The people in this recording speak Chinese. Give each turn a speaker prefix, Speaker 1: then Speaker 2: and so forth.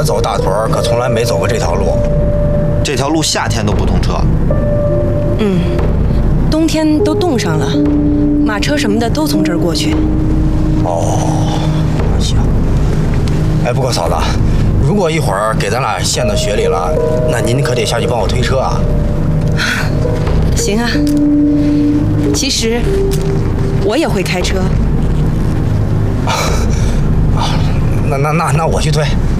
Speaker 1: 走大屯可从来没走过这条路。
Speaker 2: 这条路夏天都不通车。
Speaker 3: 冬天都冻上了，马车什么的都从这儿过去。
Speaker 1: 哦，行。哎，不过嫂子，如果一会儿给咱俩陷到雪里了，那您可得下去帮我推车啊。
Speaker 3: 行啊，其实我也会开车。
Speaker 1: 那我去推。